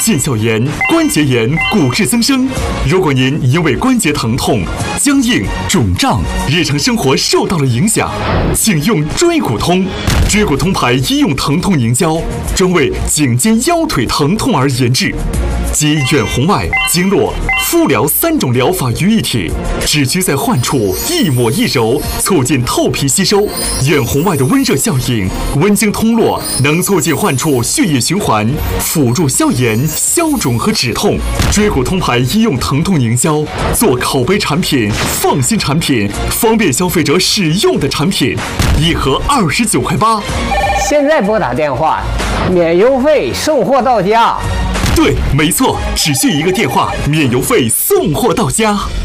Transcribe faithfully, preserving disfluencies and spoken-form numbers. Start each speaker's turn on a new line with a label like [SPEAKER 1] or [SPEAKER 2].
[SPEAKER 1] 腱鞘炎、关节炎、骨质增生。如果您因为关节疼痛、僵硬、肿胀，日常生活受到了影响，请用椎骨通。椎骨通牌医用疼痛凝胶，专为颈肩腰腿疼痛而研制。集远红外、经络、敷疗三种疗法于一体，只需在患处一抹一揉，促进透皮吸收。远红外的温热效应，温经通络，能促进患处血液循环，辅助消炎、消肿和止痛。椎骨通牌医用疼痛凝胶，做口碑产品、放心产品、方便消费者使用的产品，一盒二十九块八。
[SPEAKER 2] 现在拨打电话，免邮费，送货到家。
[SPEAKER 1] 对，没错，只需一个电话，免邮费送货到家。